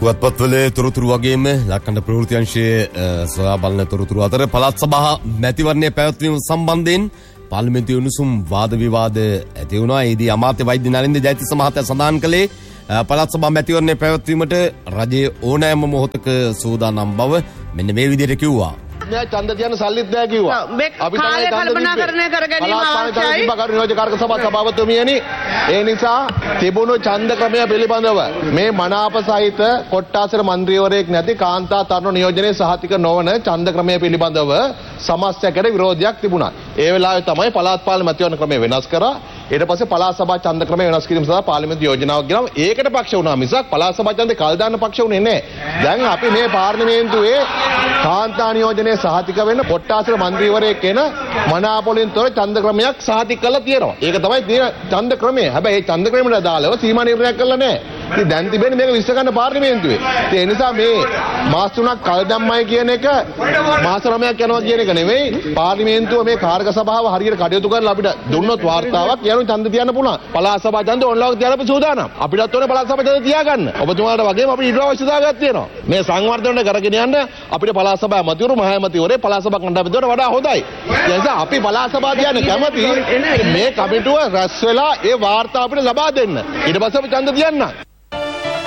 පුවත්පත්වල තොරතුරු වගේම ලක්කණ්ඩ ප්‍රවෘත්ති අංශයේ සොයා බලන තොරතුරු අතර පළාත් සභා මැතිවරණය පැවැත්වීම සම්බන්ධයෙන් පාර්ලිමේන්තු උණුසුම් වාද විවාද ඇති වුණා. ඒදී අමාත්‍ය වෛද්‍ය නලින්ද ජයතිස්ස මහතා සඳහන් කළේ පළාත් සභා මැතිවරණය පැවැත්වීමට රජයේ ඕනෑම මොහොතක සූදානම් බව මෙන්න මේ විදිහට කිව්වා. ඡන්ද තියන සල්ලිත් නැහැ කිව්වා. අපි තමයි කල්පනාකරණය කර ගැනීම අවශ්‍යයි. නියෝජකාරක සභාපතිතුමියනි, ඒ නිසා තිබුණු ඡන්ද ක්‍රමය පිළිබඳව මේ මනාප සහිත කොට්ටාසර මන්ත්‍රීවරයෙක් නැති කාන්තා තරුණ නියෝජනයේ සහතික නොවන ඡන්ද ක්‍රමය පිළිබඳව සමස්තයකට විරෝධයක් තිබුණා. ඒ වෙලාවේ තමයි පළාත් පාලන මැතිවරණ ක්‍රමය වෙනස් කරා. ඊට පස්සේ පළාත් සභා ඡන්ද ක්‍රමය වෙනස් කිරීම සඳහා පාර්ලිමේන්තු යෝජනාවක් ගෙනාවා. ඒකට පක්ෂ වුණා මිසක් පළාත් සභා ඡන්දේ කල් දාන්න පක්ෂ වුණේ නැහැ. දැන් අපි මේ පාර්ලිමේන්තුවේ කාන්තා නියෝජනයේ සහතික වෙන කොට්ටාසර මන්ත්‍රීවරයෙක් එන මනාපොලින් තොර ඡන්ද ක්‍රමයක් සහතික කරලා තියෙනවා. ඒක තමයි තියෙන ඡන්ද ක්‍රමය. හැබැයි මේ ඡන්ද ක්‍රමයට අදාළව සීමා නිර්ණයක් කරලා නැහැ. ඉතින් දැන් තිබෙන්නේ මේක විශ්ව ගන්න පාර්ලිමේන්තුවේ. ඒ නිසා මේ මාස 3ක් කල් දැම්මයි කියන එක මාස 9ක් යනවා කියන එක නෙවෙයි. පාර්ලිමේන්තුව මේ කාර්ක සභාව හරියට කටයුතු කරලා අපිට දුන්නොත් වාර්තාවක් යන ඡන්ද තියන්න පුළුවන්. පළාත් සභා ඡන්ද ඔන්ලයින් තියලා අපි සූදානම්. අපිටත් ඕනේ පළාත් සභා ඡන්ද තියාගන්න. ඔබතුමාලට වගේම අපිට ඊට අවශ්‍යතාවයක් තියෙනවා. මේ සංවර්ධනය කරගෙන යන්න අපිට පළාත් සභා මැතිවරු මහ මැතිවරේ පළාත් සභා කණ්ඩායමට වඩා හොඳයි. ඒ නිසා අපි පළාත් සභා තියන්න කැමති මේ කමිටුව රැස් වෙලා ඒ වාර්තා අපිට ලබා දෙන්න. ඊට පස්සේ අපි ඡන්ද තියන්න.